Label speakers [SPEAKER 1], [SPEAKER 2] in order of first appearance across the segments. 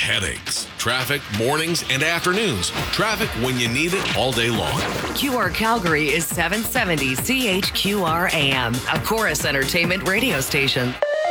[SPEAKER 1] headaches, traffic, mornings and afternoons. Traffic when you need it all day long.
[SPEAKER 2] QR Calgary is 770 CHQR AM, a Chorus Entertainment radio station.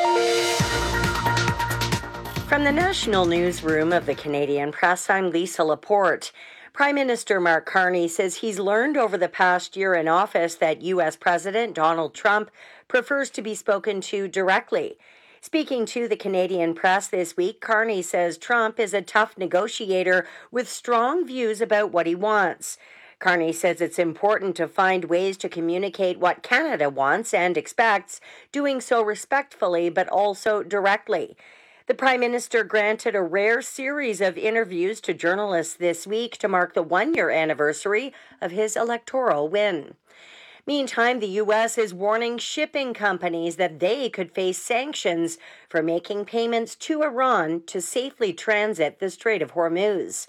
[SPEAKER 3] From the National Newsroom of the Canadian Press, I'm Lisa Laporte. Prime Minister Mark Carney says he's learned over the past year in office that U.S. President Donald Trump prefers to be spoken to directly. Speaking to the Canadian Press this week, Carney says Trump is a tough negotiator with strong views about what he wants. Carney says it's important to find ways to communicate what Canada wants and expects, doing so respectfully but also directly. The Prime Minister granted a rare series of interviews to journalists this week to mark the one-year anniversary of his electoral win. Meantime, the U.S. is warning shipping companies that they could face sanctions for making payments to Iran to safely transit the Strait of Hormuz.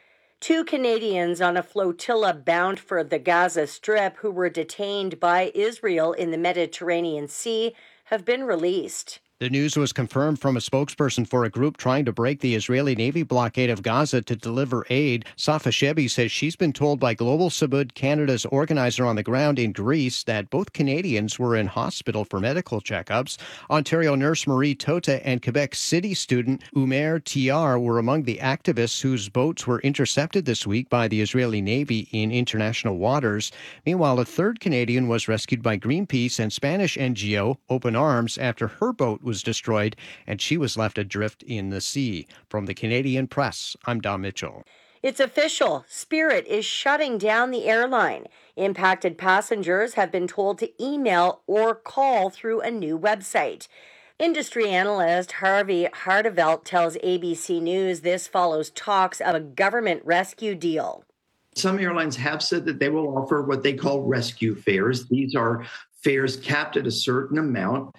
[SPEAKER 3] 2 Canadians on a flotilla bound for the Gaza Strip who were detained by Israel in the Mediterranean Sea have been released.
[SPEAKER 4] The news was confirmed from a spokesperson for a group trying to break the Israeli Navy blockade of Gaza to deliver aid. Safa Shebi says she's been told by Global Sabud, Canada's organizer on the ground in Greece, that both Canadians were in hospital for medical checkups. Ontario nurse Marie Tota and Quebec City student Umer Tiar were among the activists whose boats were intercepted this week by the Israeli Navy in international waters. Meanwhile, a third Canadian was rescued by Greenpeace and Spanish NGO Open Arms after her boat was destroyed and she was left adrift in the sea. From the Canadian Press, I'm Don Mitchell.
[SPEAKER 3] It's official. Spirit is shutting down the airline. Impacted passengers have been told to email or call through a new website. Industry analyst Harvey Hardevelt tells ABC News this follows talks of a government rescue deal.
[SPEAKER 5] Some airlines have said that they will offer what they call rescue fares. These are fares capped at a certain amount.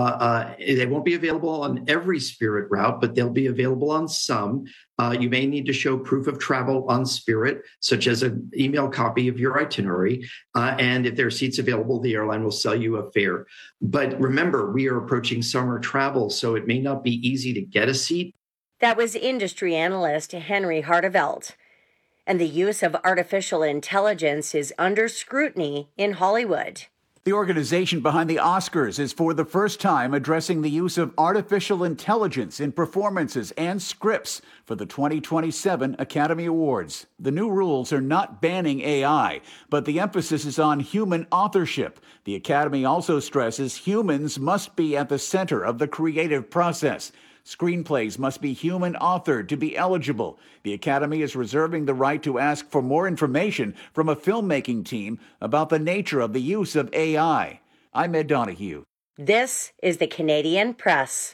[SPEAKER 5] They won't be available on every Spirit route, but they'll be available on some. You may need to show proof of travel on Spirit, such as an email copy of your itinerary. And if there are seats available, the airline will sell you a fare. But remember, we are approaching summer travel, so it may not be easy to get a seat.
[SPEAKER 3] That was industry analyst Henry Hardevelt. And the use of artificial intelligence is under scrutiny in Hollywood.
[SPEAKER 6] The organization behind the Oscars is for the first time addressing the use of artificial intelligence in performances and scripts for the 2027 Academy Awards. The new rules are not banning AI, but the emphasis is on human authorship. The Academy also stresses humans must be at the center of the creative process. Screenplays must be human authored to be eligible. The Academy is reserving the right to ask for more information from a filmmaking team about the nature of the use of AI. I'm Ed Donahue.
[SPEAKER 3] This is the Canadian Press.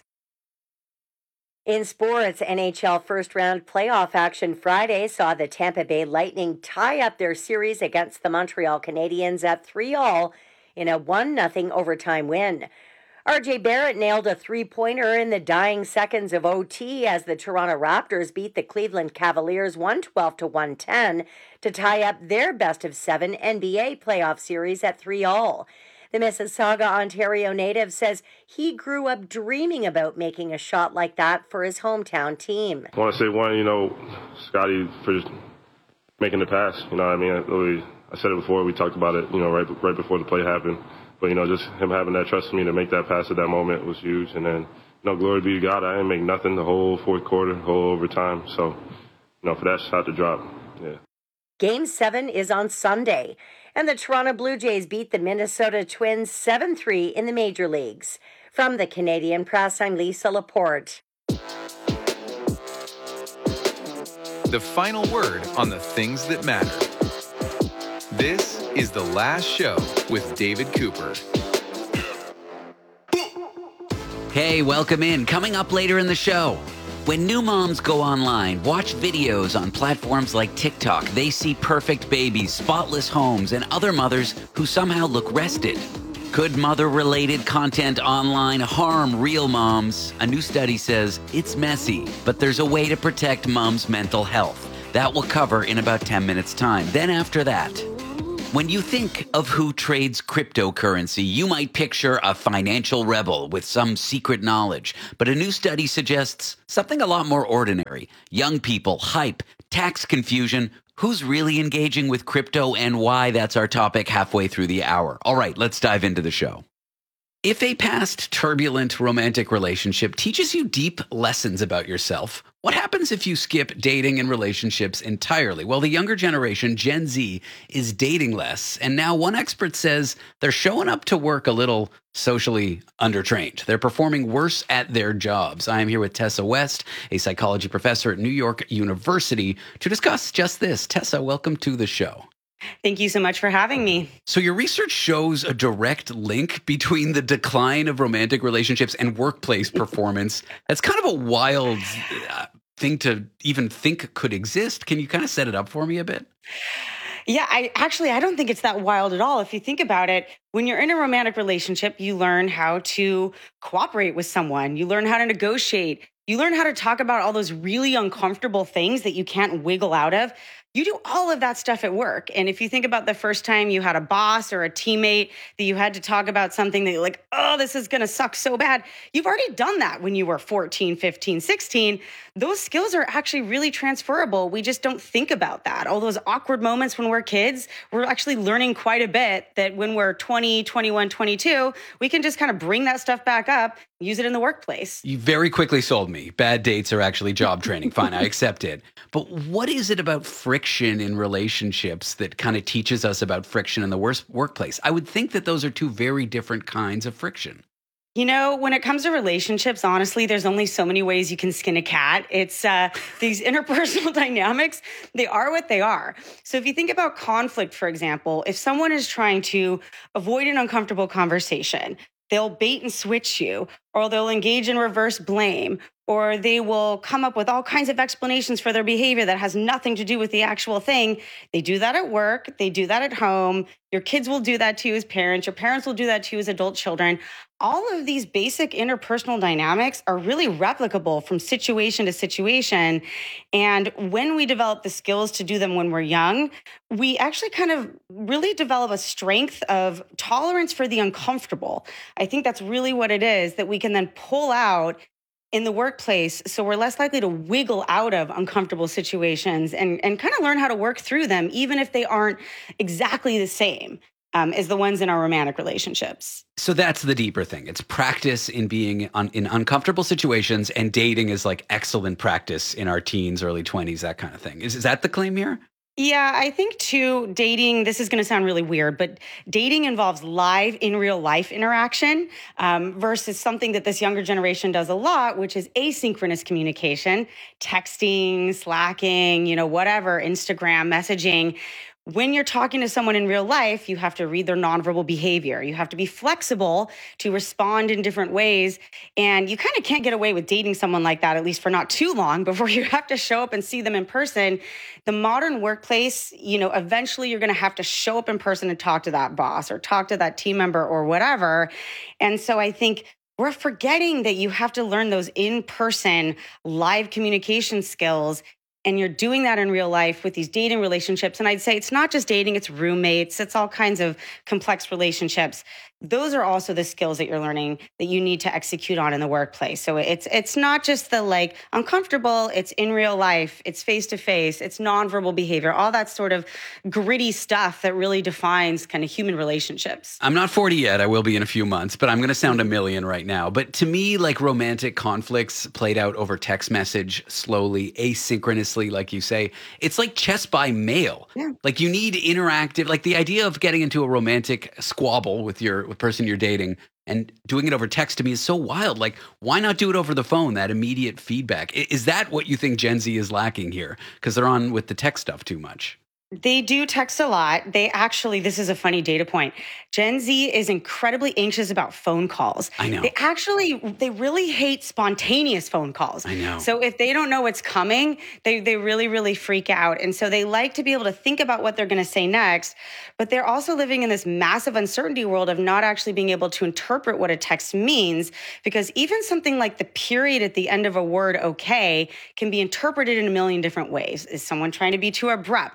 [SPEAKER 3] In sports, NHL first-round playoff action Friday saw the Tampa Bay Lightning tie up their series against the Montreal Canadiens at 3-3 in a 1-0 overtime win. RJ Barrett nailed a three-pointer in the dying seconds of OT as the Toronto Raptors beat the Cleveland Cavaliers 112-110 to tie up their best-of-7 NBA playoff series at 3-3. The Mississauga, Ontario native says he grew up dreaming about making a shot like that for his hometown team.
[SPEAKER 7] I want to say Scotty for just making the pass. I said it before. We talked about it, right before the play happened. But, just him having that trust in me to make that pass at that moment was huge. And then, glory be to God, I didn't make nothing the whole fourth quarter, whole overtime. So, for that shot to drop, yeah.
[SPEAKER 3] Game 7 is on Sunday, and the Toronto Blue Jays beat the Minnesota Twins 7-3 in the major leagues. From the Canadian Press, I'm Lisa Laporte.
[SPEAKER 8] The final word on the things that matter. This is The Last Show with David Cooper.
[SPEAKER 9] Hey, welcome in. Coming up later in the show. When new moms go online, watch videos on platforms like TikTok, they see perfect babies, spotless homes, and other mothers who somehow look rested. Could mother-related content online harm real moms? A new study says it's messy, but there's a way to protect moms' mental health. That we'll cover in about 10 minutes' time. Then after that, When you think of who trades cryptocurrency, you might picture a financial rebel with some secret knowledge. But a new study suggests something a lot more ordinary. Young people, hype, tax confusion. Who's really engaging with crypto and why? That's our topic halfway through the hour. All right, let's dive into the show. If a past turbulent romantic relationship teaches you deep lessons about yourself, what happens if you skip dating and relationships entirely? Well, the younger generation, Gen Z, is dating less. And now one expert says they're showing up to work a little socially undertrained. They're performing worse at their jobs. I am here with Tessa West, a psychology professor at New York University, to discuss just this. Tessa, welcome to the show.
[SPEAKER 10] Thank you so much for having me.
[SPEAKER 9] So your research shows a direct link between the decline of romantic relationships and workplace performance. That's kind of a wild thing to even think could exist. Can you kind of set it up for me a bit?
[SPEAKER 10] Yeah, I don't think it's that wild at all. If you think about it, when you're in a romantic relationship, you learn how to cooperate with someone. You learn how to negotiate. You learn how to talk about all those really uncomfortable things that you can't wiggle out of. You do all of that stuff at work. And if you think about the first time you had a boss or a teammate that you had to talk about something that you're like, oh, this is going to suck so bad. You've already done that when you were 14, 15, 16. Those skills are actually really transferable. We just don't think about that. All those awkward moments when we're kids, we're actually learning quite a bit that when we're 20, 21, 22, we can just kind of bring that stuff back up, use it in the workplace.
[SPEAKER 9] You very quickly sold me. Bad dates are actually job training. Fine, I accept it. But what is it about friction in relationships that kind of teaches us about friction in the workplace? I would think that those are two very different kinds of friction.
[SPEAKER 10] You know, when it comes to relationships, honestly, there's only so many ways you can skin a cat. It's these interpersonal dynamics, they are what they are. So if you think about conflict, for example, if someone is trying to avoid an uncomfortable conversation, they'll bait and switch you, or they'll engage in reverse blame, or they will come up with all kinds of explanations for their behavior that has nothing to do with the actual thing. They do that at work. They do that at home. Your kids will do that to you as parents. Your parents will do that to you as adult children. All of these basic interpersonal dynamics are really replicable from situation to situation. And when we develop the skills to do them when we're young, we actually kind of really develop a strength of tolerance for the uncomfortable. I think that's really what it is that we can then pull out in the workplace, so we're less likely to wiggle out of uncomfortable situations and kind of learn how to work through them, even if they aren't exactly the same as the ones in our romantic relationships.
[SPEAKER 9] So that's the deeper thing. It's practice in being in uncomfortable situations, and dating is like excellent practice in our teens, early 20s, that kind of thing. Is that the claim here?
[SPEAKER 10] Yeah, I think too, dating, this is going to sound really weird, but dating involves live, in real life interaction versus something that this younger generation does a lot, which is asynchronous communication, texting, slacking, whatever, Instagram, messaging. When you're talking to someone in real life, you have to read their nonverbal behavior. You have to be flexible to respond in different ways. And you kind of can't get away with dating someone like that, at least for not too long, before you have to show up and see them in person. The modern workplace, eventually you're going to have to show up in person and talk to that boss or talk to that team member or whatever. And so I think we're forgetting that you have to learn those in-person live communication skills. And you're doing that in real life with these dating relationships. And I'd say it's not just dating, it's roommates, it's all kinds of complex relationships. Those are also the skills that you're learning that you need to execute on in the workplace. So it's not just the uncomfortable, it's in real life, it's face-to-face, it's nonverbal behavior, all that sort of gritty stuff that really defines kind of human relationships.
[SPEAKER 9] I'm not 40 yet, I will be in a few months, but I'm going to sound a million right now. But to me, romantic conflicts played out over text message, slowly, asynchronously, like you say, it's like chess by mail. Yeah. You need interactive, the idea of getting into a romantic squabble with your person you're dating and doing it over text to me is so wild. Why not do it over the phone, that immediate feedback? Is that what you think Gen Z is lacking here? Because they're on with the tech stuff too much.
[SPEAKER 10] They do text a lot. They actually, this is a funny data point. Gen Z is incredibly anxious about phone calls.
[SPEAKER 9] I know.
[SPEAKER 10] They really hate spontaneous phone calls.
[SPEAKER 9] I know.
[SPEAKER 10] So if they don't know what's coming, they really, really freak out. And so they like to be able to think about what they're going to say next, but they're also living in this massive uncertainty world of not actually being able to interpret what a text means, because even something like the period at the end of a word, okay, can be interpreted in a million different ways. Is someone trying to be too abrupt?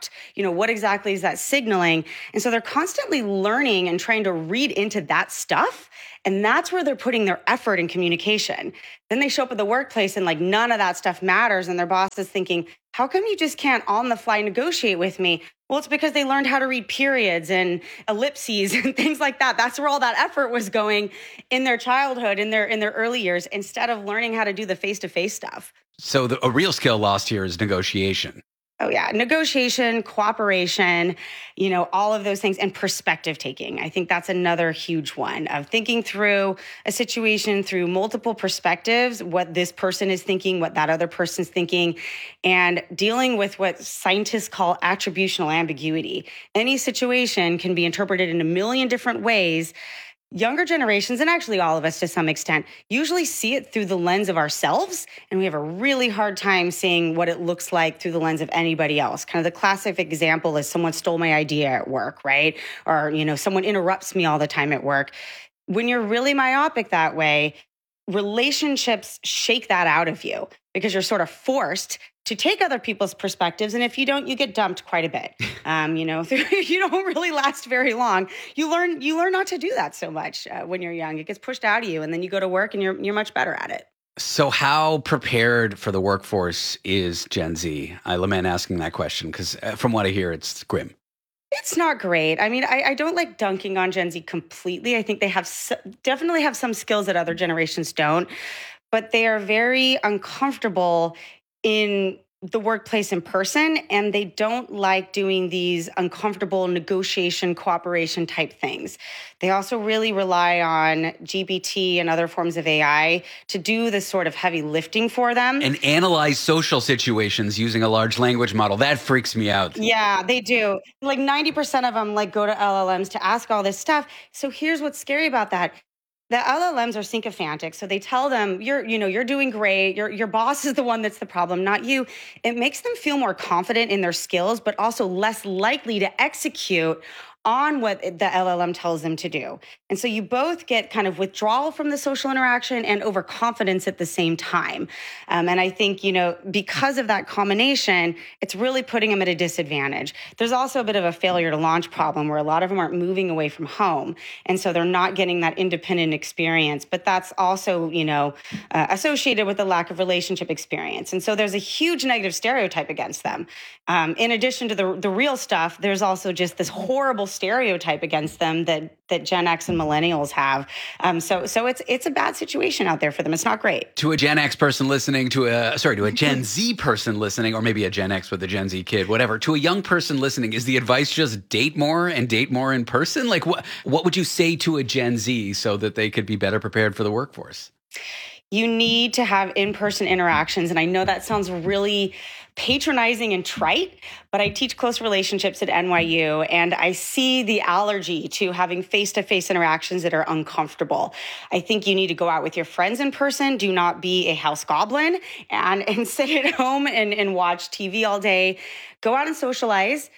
[SPEAKER 10] what exactly is that signaling? And so they're constantly learning and trying to read into that stuff. And that's where they're putting their effort in communication. Then they show up at the workplace and like none of that stuff matters. And their boss is thinking, how come you just can't on the fly negotiate with me? Well, it's because they learned how to read periods and ellipses and things like that. That's where all that effort was going in their childhood, in their early years, instead of learning how to do the face-to-face stuff.
[SPEAKER 9] So a real skill lost here is negotiation.
[SPEAKER 10] Oh, yeah. Negotiation, cooperation, all of those things, and perspective taking. I think that's another huge one of thinking through a situation through multiple perspectives, what this person is thinking, what that other person's thinking, and dealing with what scientists call attributional ambiguity. Any situation can be interpreted in a million different ways. Younger generations, and actually all of us to some extent, usually see it through the lens of ourselves, and we have a really hard time seeing what it looks like through the lens of anybody else. Kind of the classic example is someone stole my idea at work, right? Or, someone interrupts me all the time at work. When you're really myopic that way, relationships shake that out of you because you're sort of forced to take other people's perspectives. And if you don't, you get dumped quite a bit. You don't really last very long. You learn not to do that so much when you're young. It gets pushed out of you, and then you go to work and you're much better at it.
[SPEAKER 9] So how prepared for the workforce is Gen Z? I lament asking that question because from what I hear, it's grim.
[SPEAKER 10] It's not great. I mean, I don't like dunking on Gen Z completely. I think they definitely have some skills that other generations don't, but they are very uncomfortable in the workplace in person, and they don't like doing these uncomfortable negotiation, cooperation type things. They also really rely on GPT and other forms of AI to do this sort of heavy lifting for them.
[SPEAKER 9] And analyze social situations using a large language model. That freaks me out.
[SPEAKER 10] Yeah, they do. Like 90% of them go to LLMs to ask all this stuff. So here's what's scary about that. The LLMs are sycophantic, so they tell them, you're doing great. Your boss is the one that's the problem, not you. It makes them feel more confident in their skills, but also less likely to execute on what the LLM tells them to do. And so you both get kind of withdrawal from the social interaction and overconfidence at the same time. And I think, because of that combination, it's really putting them at a disadvantage. There's also a bit of a failure to launch problem where a lot of them aren't moving away from home. And so they're not getting that independent experience. But that's also, associated with a lack of relationship experience. And so there's a huge negative stereotype against them. In addition to the real stuff, there's also just this horrible stereotype against them that Gen X and millennials have. So it's a bad situation out there for them. It's not great.
[SPEAKER 9] To a Gen X person listening, to a Gen Z person listening, or maybe a Gen X with a Gen Z kid, whatever, to a young person listening, is the advice just date more in person? Like what would you say to a Gen Z so that they could be better prepared for the workforce?
[SPEAKER 10] You need to have in-person interactions. And I know that sounds really patronizing and trite, but I teach close relationships at NYU, and I see the allergy to having face-to-face interactions that are uncomfortable. I think you need to go out with your friends in person. Do not be a house goblin and sit at home and watch TV all day. Go out and socialize.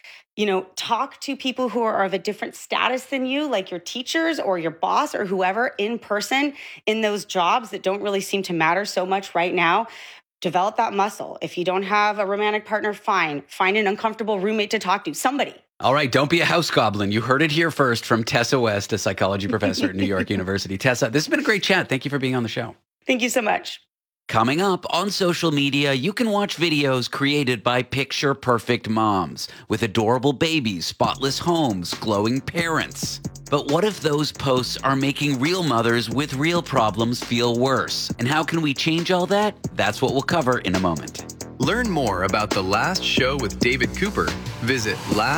[SPEAKER 10] Talk to people who are of a different status than you, like your teachers or your boss or whoever, in person in those jobs that don't really seem to matter so much right now. Develop that muscle. If you don't have a romantic partner, fine. Find an uncomfortable roommate to talk to, somebody.
[SPEAKER 9] All right, don't be a house goblin. You heard it here first from Tessa West, a psychology professor at New York University. Tessa, this has been a great chat. Thank you for being on the show.
[SPEAKER 10] Thank you so much.
[SPEAKER 9] Coming up on social media, you can watch videos created by Picture Perfect moms with adorable babies, spotless homes, glowing parents. But what if those posts are making real mothers with real problems feel worse? And how can we change all that? That's what we'll cover in a moment.
[SPEAKER 8] Learn more about The Last Show with David Cooper. Visit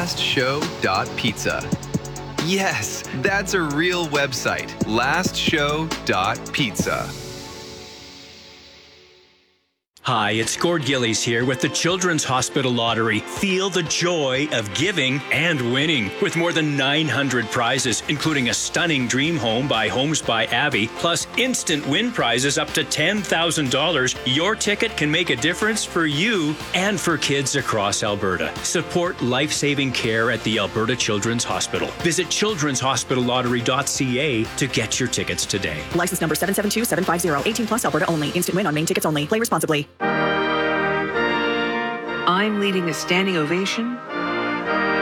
[SPEAKER 8] lastshow.pizza. Yes, that's a real website, lastshow.pizza.
[SPEAKER 11] Hi, it's Gord Gillies here with the Children's Hospital Lottery. Feel the joy of giving and winning. With more than 900 prizes, including a stunning dream home by Homes by Abby, plus instant win prizes up to $10,000, your ticket can make a difference for you and for kids across Alberta. Support life-saving care at the Alberta Children's Hospital. Visit children'shospitallottery.ca to get your tickets today.
[SPEAKER 12] License number 772750. 18 plus Alberta only. Instant win on main tickets only. Play responsibly.
[SPEAKER 13] I'm leading a standing ovation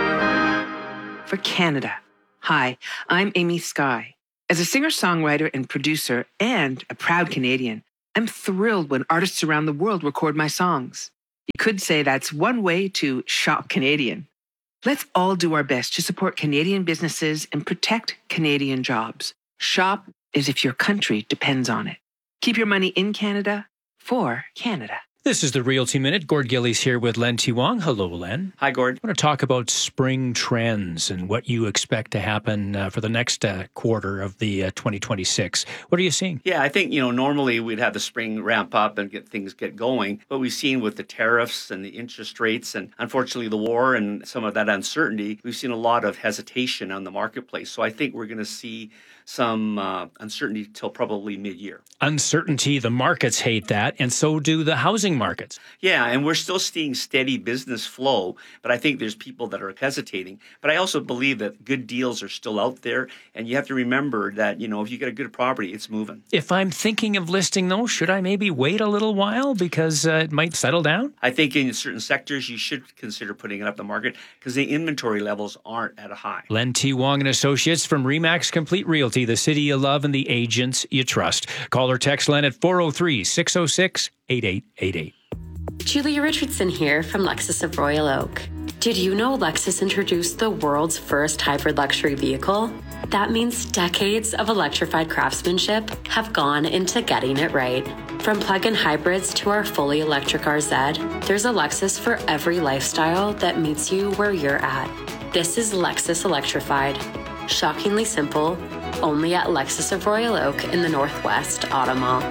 [SPEAKER 13] for Canada. Hi, I'm Amy Skye. As a singer-songwriter and producer and a proud Canadian, I'm thrilled when artists around the world record my songs. You could say that's one way to shop Canadian. Let's all do our best to support Canadian businesses and protect Canadian jobs. Shop as if your country depends on it. Keep your money in Canada for Canada.
[SPEAKER 11] This is the Realty Minute. Gord Gillies here with Len T. Wong. Hello, Len.
[SPEAKER 14] Hi, Gord.
[SPEAKER 11] I want to talk about spring trends and what you expect to happen for the next quarter of the 2026. What are you seeing?
[SPEAKER 14] Yeah, I think, normally we'd have the spring ramp up and get going. But we've seen with the tariffs and the interest rates and unfortunately the war and some of that uncertainty, we've seen a lot of hesitation on the marketplace. So I think we're going to see some uncertainty till probably mid-year.
[SPEAKER 11] Uncertainty, the markets hate that, and so do the housing markets.
[SPEAKER 14] Yeah, and we're still seeing steady business flow, but I think there's people that are hesitating. But I also believe that good deals are still out there, and you have to remember that, if you get a good property, it's moving.
[SPEAKER 11] If I'm thinking of listing those, should I maybe wait a little while because it might settle down?
[SPEAKER 14] I think in certain sectors, you should consider putting it up the market because the inventory levels aren't at a high.
[SPEAKER 11] Len T. Wong and Associates from RE/MAX Complete Realty, the city you love and the agents you trust. Call or text Len at 403-606-8888.
[SPEAKER 15] Julia Richardson here from Lexus of Royal Oak. Did you know Lexus introduced the world's first hybrid luxury vehicle? That means decades of electrified craftsmanship have gone into getting it right. From plug-in hybrids to our fully electric RZ, there's a Lexus for every lifestyle that meets you where you're at. This is Lexus Electrified. Shockingly simple, only at Lexus of Royal Oak in the Northwest Auto Mall.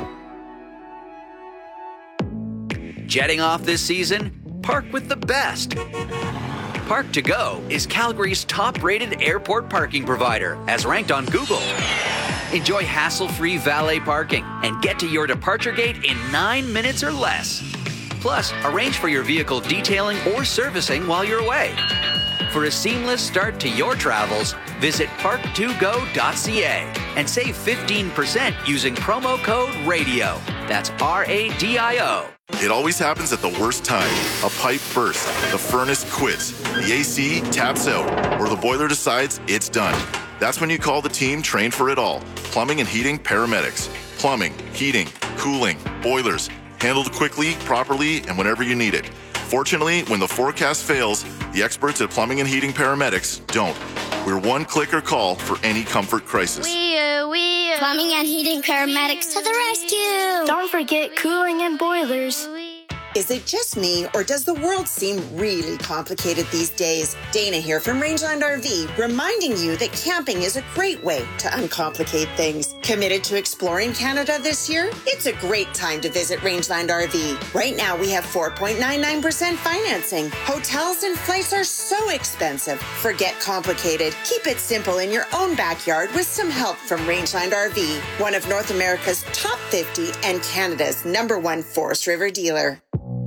[SPEAKER 9] Jetting off this season? Park with the best. Park to Go is Calgary's top-rated airport parking provider, as ranked on Google. Enjoy hassle-free valet parking and get to your departure gate in 9 minutes or less. Plus, arrange for your vehicle detailing or servicing while you're away. For a seamless start to your travels, visit park2go.ca and save 15% using promo code RADIO. That's RADIO.
[SPEAKER 16] It always happens at the worst time. A pipe bursts, the furnace quits, the AC taps out, or the boiler decides it's done. That's when you call the team trained for it all. Plumbing and heating paramedics. Plumbing, heating, cooling, boilers. Handled quickly, properly, and whenever you need it. Fortunately, when the forecast fails, the experts at Plumbing and Heating Paramedics don't. We're one clicker call for any comfort crisis.
[SPEAKER 17] Plumbing and Heating Paramedics to the rescue. Don't forget cooling and boilers.
[SPEAKER 18] Is it just me, or does the world seem really complicated these days? Dana here from Rangeland RV, reminding you that camping is a great way to uncomplicate things. Committed to exploring Canada this year? It's a great time to visit Rangeland RV. Right now, we have 4.99% financing. Hotels and flights are so expensive. Forget complicated. Keep it simple in your own backyard with some help from Rangeland RV, one of North America's top 50 and Canada's #1 Forest River dealer.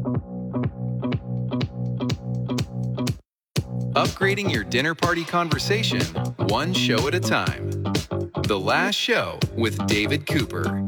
[SPEAKER 8] Upgrading your dinner party conversation, one show at a time. The Last Show with David Cooper.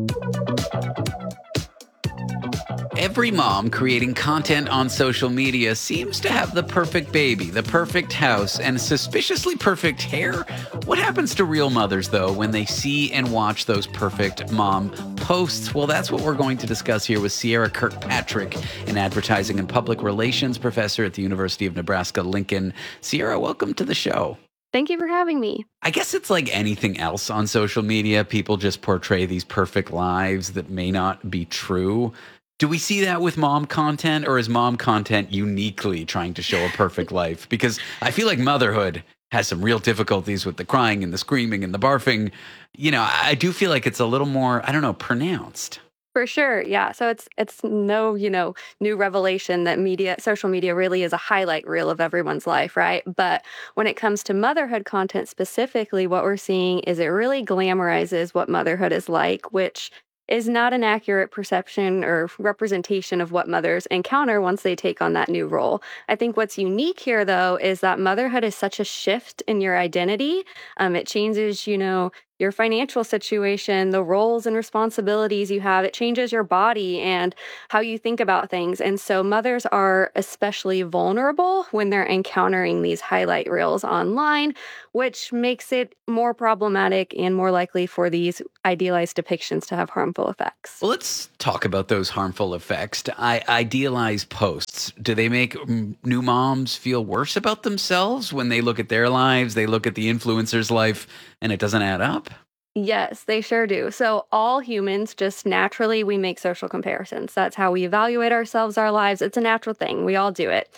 [SPEAKER 9] Every mom creating content on social media seems to have the perfect baby, the perfect house, and suspiciously perfect hair. What happens to real mothers, though, when they see and watch those perfect mom posts? Well, that's what we're going to discuss here with Sierra Kirkpatrick, an advertising and public relations professor at the University of Nebraska-Lincoln. Sierra, welcome to the show.
[SPEAKER 19] Thank you for having me.
[SPEAKER 9] I guess it's like anything else on social media. People just portray these perfect lives that may not be true. Do we see that with mom content, or is mom content uniquely trying to show a perfect life? Because I feel like motherhood has some real difficulties with the crying and the screaming and the barfing. I do feel like it's a little more, pronounced.
[SPEAKER 19] For sure. Yeah. So it's no, new revelation that social media really is a highlight reel of everyone's life, right? But when it comes to motherhood content specifically, what we're seeing is it really glamorizes what motherhood is like, which is not an accurate perception or representation of what mothers encounter once they take on that new role. I think what's unique here, though, is that motherhood is such a shift in your identity. It changes, your financial situation, the roles and responsibilities you have. It changes your body and how you think about things. And so mothers are especially vulnerable when they're encountering these highlight reels online, which makes it more problematic and more likely for these idealized depictions to have harmful effects.
[SPEAKER 9] Well, let's talk about those harmful effects. Idealized posts, do they make new moms feel worse about themselves when they look at their lives, they look at the influencer's life, and it doesn't add up?
[SPEAKER 19] Yes, they sure do. So all humans, just naturally, we make social comparisons. That's how we evaluate ourselves, our lives. It's a natural thing. We all do it.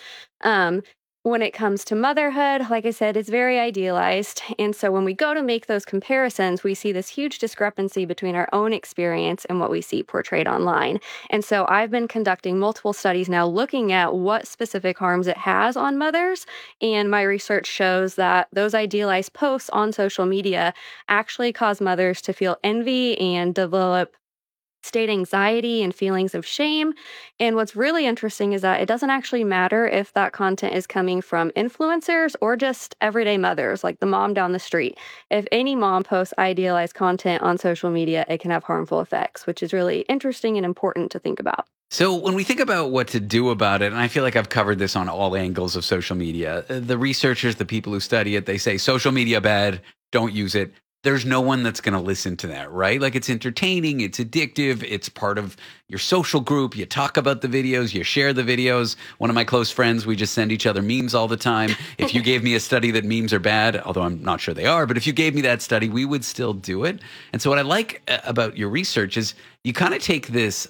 [SPEAKER 19] When it comes to motherhood, like I said, it's very idealized. And so when we go to make those comparisons, we see this huge discrepancy between our own experience and what we see portrayed online. And so I've been conducting multiple studies now looking at what specific harms it has on mothers. And my research shows that those idealized posts on social media actually cause mothers to feel envy and develop state anxiety and feelings of shame. And what's really interesting is that it doesn't actually matter if that content is coming from influencers or just everyday mothers, like the mom down the street. If any mom posts idealized content on social media, it can have harmful effects, which is really interesting and important to think about.
[SPEAKER 9] So when we think about what to do about it, and I feel like I've covered this on all angles of social media, the researchers, the people who study it, they say social media bad, don't use it. There's no one that's going to listen to that, right? Like, it's entertaining, it's addictive, it's part of your social group. You talk about the videos, you share the videos. One of my close friends, we just send each other memes all the time. If you gave me a study that memes are bad, although I'm not sure they are, but if you gave me that study, we would still do it. And so what I like about your research is you kind of take this,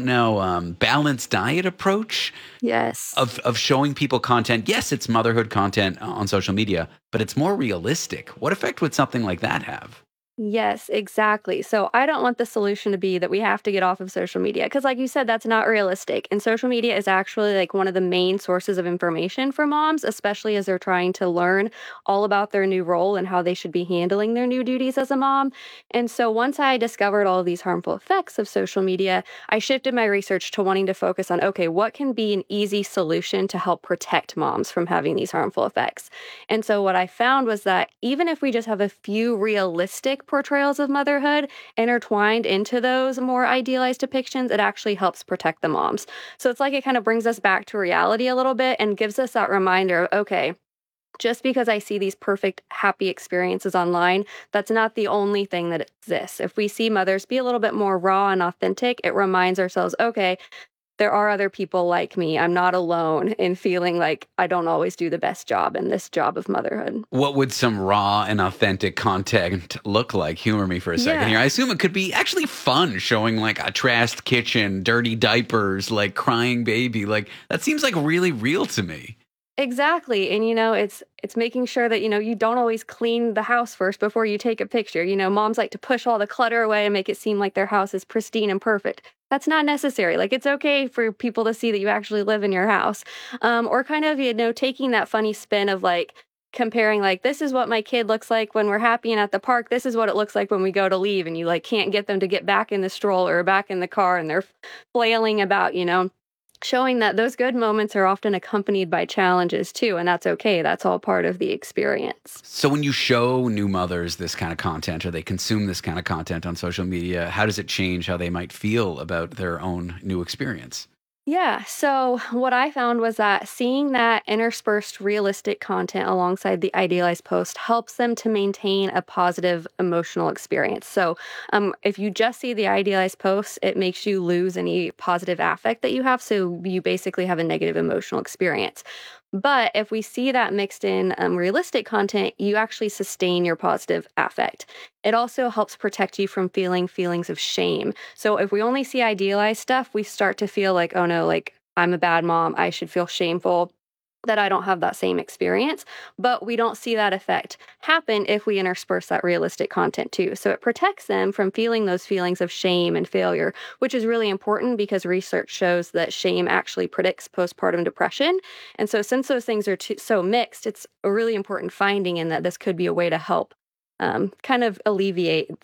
[SPEAKER 9] balanced diet approach.
[SPEAKER 19] Yes.
[SPEAKER 9] Of showing people content. Yes, it's motherhood content on social media, but it's more realistic. What effect would something like that have?
[SPEAKER 19] Yes, exactly. So I don't want the solution to be that we have to get off of social media because, like you said, that's not realistic. And social media is actually like one of the main sources of information for moms, especially as they're trying to learn all about their new role and how they should be handling their new duties as a mom. And so once I discovered all of these harmful effects of social media, I shifted my research to wanting to focus on, okay, what can be an easy solution to help protect moms from having these harmful effects? And so what I found was that even if we just have a few realistic portrayals of motherhood intertwined into those more idealized depictions, it actually helps protect the moms. So it's like it kind of brings us back to reality a little bit and gives us that reminder of, okay, just because I see these perfect, happy experiences online, that's not the only thing that exists. If we see mothers be a little bit more raw and authentic, it reminds ourselves, okay, there are other people like me. I'm not alone in feeling like I don't always do the best job in this job of motherhood.
[SPEAKER 9] What would some raw and authentic content look like? Humor me for a second here. I assume it could be actually fun, showing like a trashed kitchen, dirty diapers, like crying baby. Like that seems like really real to me.
[SPEAKER 19] Exactly. And, it's making sure that, you don't always clean the house first before you take a picture. Moms like to push all the clutter away and make it seem like their house is pristine and perfect. That's not necessary. Like, it's okay for people to see that you actually live in your house. Or kind of, taking that funny spin of like comparing, like, this is what my kid looks like when we're happy and at the park. This is what it looks like when we go to leave. And you like can't get them to get back in the stroller or back in the car and they're flailing about, showing that those good moments are often accompanied by challenges too, and that's okay. That's all part of the experience.
[SPEAKER 9] So when you show new mothers this kind of content or they consume this kind of content on social media, how does it change how they might feel about their own new experience?
[SPEAKER 19] Yeah, so what I found was that seeing that interspersed realistic content alongside the idealized post helps them to maintain a positive emotional experience. So if you just see the idealized post, it makes you lose any positive affect that you have. So you basically have a negative emotional experience. But if we see that mixed in realistic content, you actually sustain your positive affect. It also helps protect you from feeling feelings of shame. So if we only see idealized stuff, we start to feel like, oh no, like I'm a bad mom. I should feel shameful that I don't have that same experience. But we don't see that effect happen if we intersperse that realistic content too. So it protects them from feeling those feelings of shame and failure, which is really important because research shows that shame actually predicts postpartum depression. And so since those things are so mixed, it's a really important finding in that this could be a way to help kind of alleviate that.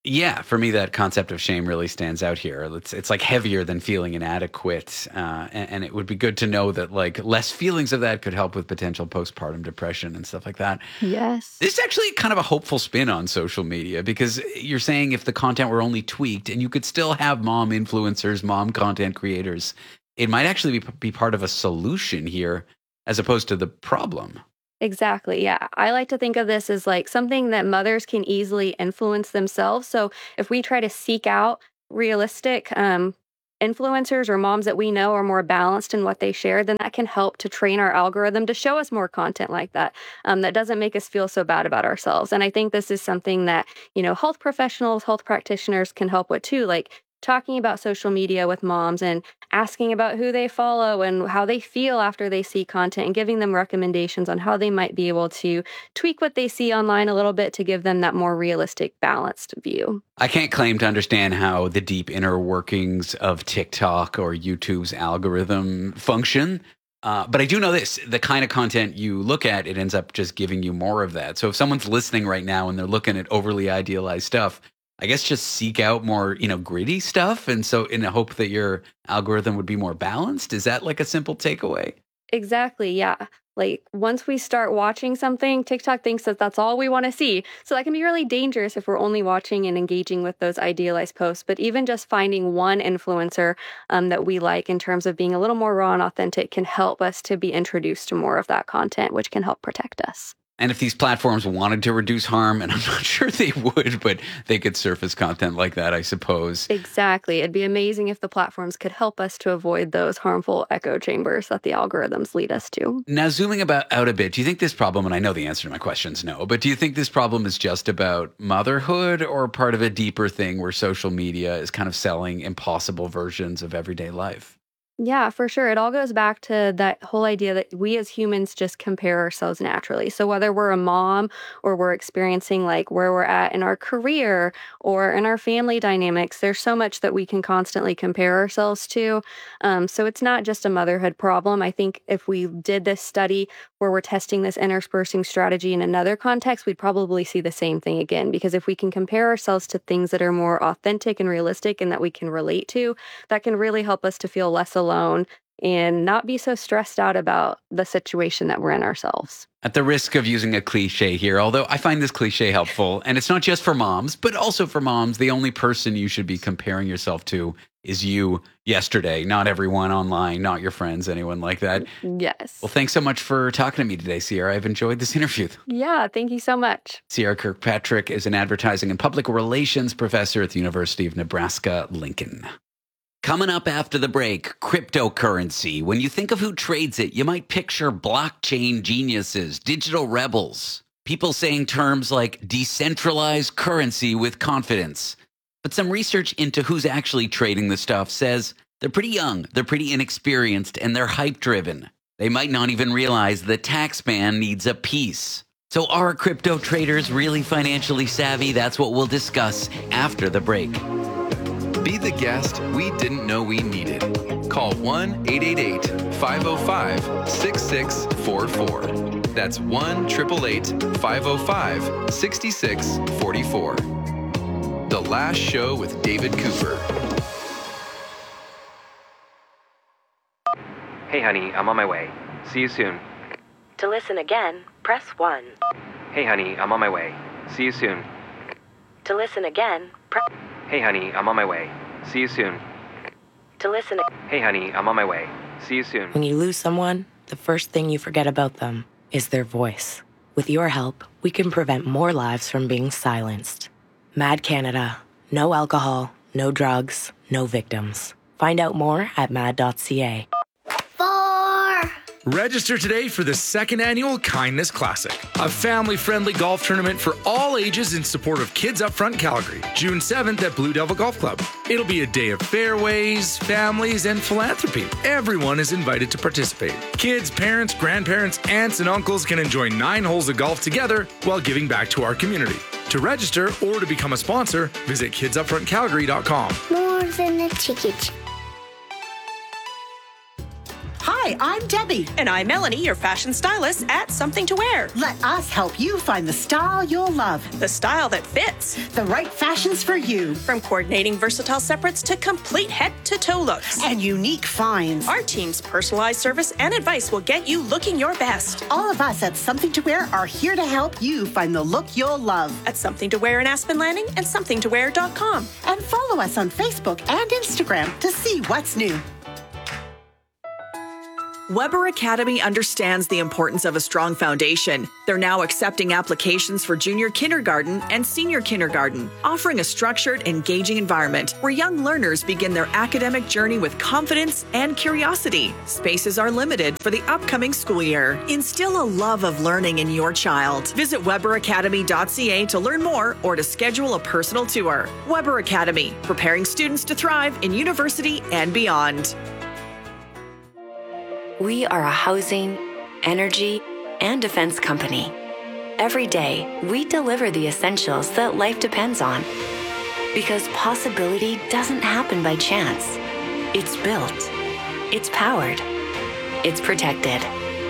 [SPEAKER 9] Yeah, for me, that concept of shame really stands out here. It's like heavier than feeling inadequate. And it would be good to know that like less feelings of that could help with potential postpartum depression and stuff like that.
[SPEAKER 19] Yes.
[SPEAKER 9] This is actually kind of a hopeful spin on social media because you're saying if the content were only tweaked and you could still have mom influencers, mom content creators, it might actually be part of a solution here as opposed to the problem.
[SPEAKER 19] Exactly. Yeah. I like to think of this as like something that mothers can easily influence themselves. So if we try to seek out realistic influencers or moms that we know are more balanced in what they share, then that can help to train our algorithm to show us more content like that, that doesn't make us feel so bad about ourselves. And I think this is something that, health professionals, health practitioners can help with too, like talking about social media with moms and asking about who they follow and how they feel after they see content and giving them recommendations on how they might be able to tweak what they see online a little bit to give them that more realistic, balanced view.
[SPEAKER 9] I can't claim to understand how the deep inner workings of TikTok or YouTube's algorithm function. But I do know this, the kind of content you look at, it ends up just giving you more of that. So if someone's listening right now and they're looking at overly idealized stuff, I guess just seek out more, gritty stuff. And so in the hope that your algorithm would be more balanced, is that like a simple takeaway?
[SPEAKER 19] Exactly. Yeah. Like once we start watching something, TikTok thinks that that's all we want to see. So that can be really dangerous if we're only watching and engaging with those idealized posts. But even just finding one influencer that we like in terms of being a little more raw and authentic can help us to be introduced to more of that content, which can help protect us.
[SPEAKER 9] And if these platforms wanted to reduce harm, and I'm not sure they would, but they could surface content like that, I suppose.
[SPEAKER 19] Exactly. It'd be amazing if the platforms could help us to avoid those harmful echo chambers that the algorithms lead us to.
[SPEAKER 9] Now, zooming out a bit, do you think this problem, and I know the answer to my question is no, but do you think this problem is just about motherhood or part of a deeper thing where social media is kind of selling impossible versions of everyday life?
[SPEAKER 19] Yeah, for sure. It all goes back to that whole idea that we as humans just compare ourselves naturally. So whether we're a mom or we're experiencing like where we're at in our career or in our family dynamics, there's so much that we can constantly compare ourselves to. So it's not just a motherhood problem. I think if we did this study where we're testing this interspersing strategy in another context, we'd probably see the same thing again. Because if we can compare ourselves to things that are more authentic and realistic and that we can relate to, that can really help us to feel less alone and not be so stressed out about the situation that we're in ourselves.
[SPEAKER 9] At the risk of using a cliche here, although I find this cliche helpful, and it's not just for moms, but also for moms, the only person you should be comparing yourself to is you yesterday, not everyone online, not your friends, anyone like that.
[SPEAKER 19] Yes.
[SPEAKER 9] Well, thanks so much for talking to me today, Sierra. I've enjoyed this interview.
[SPEAKER 19] Yeah, thank you so much.
[SPEAKER 9] Sierra Kirkpatrick is an advertising and public relations professor at the University of Nebraska-Lincoln. Coming up after the break, cryptocurrency. When you think of who trades it, you might picture blockchain geniuses, digital rebels, people saying terms like decentralized currency with confidence. But some research into who's actually trading the stuff says they're pretty young, they're pretty inexperienced, and they're hype-driven. They might not even realize the tax man needs a piece. So are crypto traders really financially savvy? That's what we'll discuss after the break.
[SPEAKER 8] Be the guest we didn't know we needed. Call 1-888-505-6644. That's 1-888-505-6644. The Last Show with David Cooper.
[SPEAKER 20] Hey honey, I'm on my way. See you soon.
[SPEAKER 2] To listen again, press 1.
[SPEAKER 20] Hey honey, I'm on my way. See you soon.
[SPEAKER 2] To listen again, press...
[SPEAKER 20] Hey honey, I'm on my way. See you soon.
[SPEAKER 2] To listen...
[SPEAKER 20] Hey honey, I'm on my way. See you soon.
[SPEAKER 2] When you lose someone, the first thing you forget about them is their voice. With your help, we can prevent more lives from being silenced. Mad Canada. No alcohol, no drugs, no victims. Find out more at mad.ca.
[SPEAKER 21] Register today for the second annual Kindness Classic, a family-friendly golf tournament for all ages in support of Kids Up Front Calgary, June 7th at Blue Devil Golf Club. It'll be a day of fairways, families, and philanthropy. Everyone is invited to participate. Kids, parents, grandparents, aunts, and uncles can enjoy 9 holes of golf together while giving back to our community. To register or to become a sponsor, visit kidsupfrontcalgary.com.
[SPEAKER 17] More than a ticket.
[SPEAKER 22] Hi,
[SPEAKER 1] Hi, I'm Debbie.
[SPEAKER 22] And I'm Melanie, your fashion stylist at Something to Wear.
[SPEAKER 1] Let us help you find the style you'll love.
[SPEAKER 22] The style that fits.
[SPEAKER 1] The right fashions for you.
[SPEAKER 22] From coordinating versatile separates to complete head-to-toe looks.
[SPEAKER 1] And unique finds.
[SPEAKER 22] Our team's personalized service and advice will get you looking your best.
[SPEAKER 1] All of us at Something to Wear are here to help you find the look you'll love.
[SPEAKER 22] At Something to Wear in Aspen Landing and somethingtowear.com.
[SPEAKER 1] And follow us on Facebook and Instagram to see what's new.
[SPEAKER 12] Weber Academy understands the importance of a strong foundation. They're now accepting applications for junior kindergarten and senior kindergarten, offering a structured, engaging environment where young learners begin their academic journey with confidence and curiosity. Spaces are limited for the upcoming school year. Instill a love of learning in your child. Visit weberacademy.ca to learn more or to schedule a personal tour. Weber Academy, preparing students to thrive in university and beyond.
[SPEAKER 15] We are a housing, energy, and defense company. Every day, we deliver the essentials that life depends on. Because possibility doesn't happen by chance. It's built. It's powered. It's protected.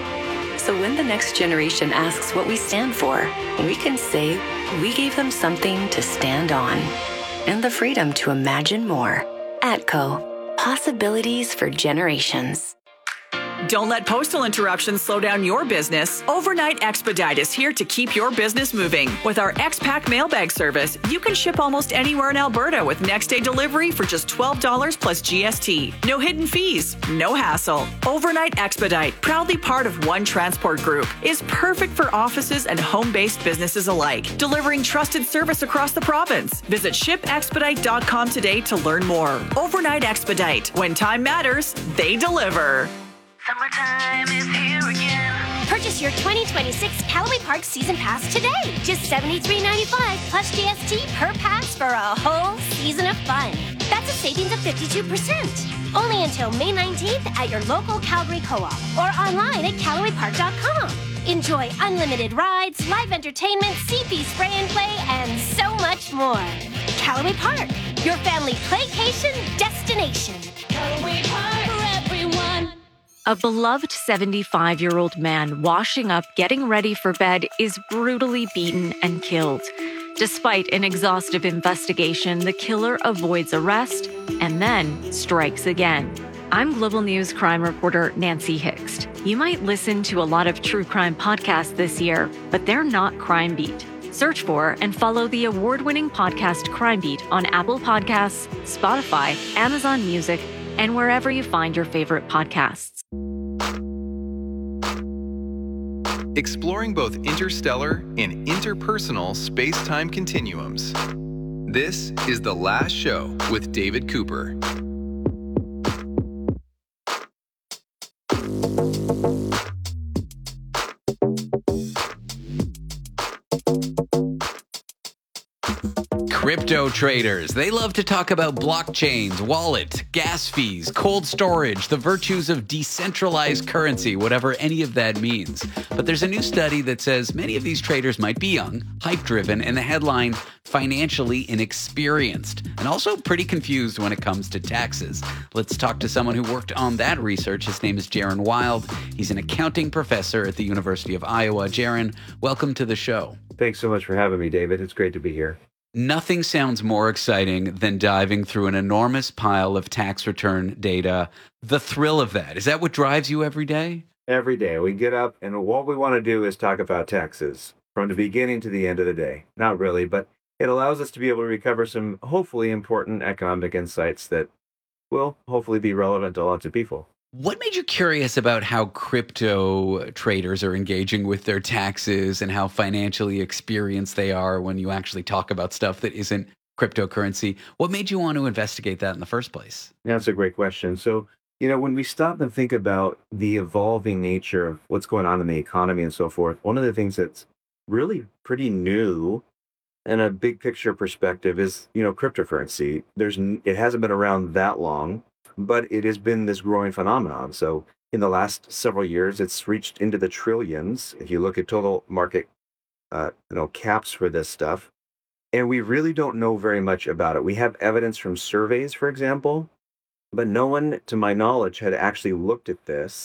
[SPEAKER 15] So when the next generation asks what we stand for, we can say we gave them something to stand on. And the freedom to imagine more. ATCO. Possibilities for generations.
[SPEAKER 12] Don't let postal interruptions slow down your business. Overnight Expedite is here to keep your business moving. With our X-Pack mailbag service, you can ship almost anywhere in Alberta with next-day delivery for just $12 plus GST. No hidden fees, no hassle. Overnight Expedite, proudly part of One Transport Group, is perfect for offices and home-based businesses alike, delivering trusted service across the province. Visit shipexpedite.com today to learn more. Overnight Expedite. When time matters, they deliver.
[SPEAKER 17] Summertime is here again. Purchase your 2026 Callaway Park Season Pass today. Just $73.95 plus GST per pass for a whole season of fun. That's a savings of 52%. Only until May 19th at your local Calgary Co-op or online at CallawayPark.com. Enjoy unlimited rides, live entertainment, CP spray and play, and so much more. Callaway Park, your family playcation destination. Callaway Park for everyone.
[SPEAKER 23] A beloved 75-year-old man washing up, getting ready for bed, is brutally beaten and killed. Despite an exhaustive investigation, the killer avoids arrest and then strikes again. I'm Global News crime reporter Nancy Hixt. You might listen to a lot of true crime podcasts this year, but they're not Crime Beat. Search for and follow the award-winning podcast Crime Beat on Apple Podcasts, Spotify, Amazon Music, and wherever you find your favorite podcasts.
[SPEAKER 8] Exploring both interstellar and interpersonal space-time continuums. This is The Last Show with David Cooper.
[SPEAKER 9] Crypto traders, they love to talk about blockchains, wallet, gas fees, cold storage, the virtues of decentralized currency, whatever any of that means. But there's a new study that says many of these traders might be young, hype-driven, and the headline, financially inexperienced, and also pretty confused when it comes to taxes. Let's talk to someone who worked on that research. His name is Jaron Wild. He's an accounting professor at the University of Iowa. Jaron, welcome to the show.
[SPEAKER 24] Thanks so much for having me, David. It's great to be here.
[SPEAKER 9] Nothing sounds more exciting than diving through an enormous pile of tax return data. The thrill of that, is that what drives you every day?
[SPEAKER 24] Every day. We get up and what we want to do is talk about taxes from the beginning to the end of the day. Not really, but it allows us to be able to recover some hopefully important economic insights that will hopefully be relevant to lots of people.
[SPEAKER 9] What made you curious about how crypto traders are engaging with their taxes and how financially experienced they are when you actually talk about stuff that isn't cryptocurrency? What made you want to investigate that in the first place?
[SPEAKER 24] That's a great question. So, when we stop and think about the evolving nature of what's going on in the economy and so forth, one of the things that's really pretty new in a big picture perspective is, cryptocurrency. It hasn't been around that long, but it has been this growing phenomenon. So in the last several years, it's reached into the trillions. If you look at total market, caps for this stuff, and we really don't know very much about it. We have evidence from surveys, for example, but no one, to my knowledge, had actually looked at this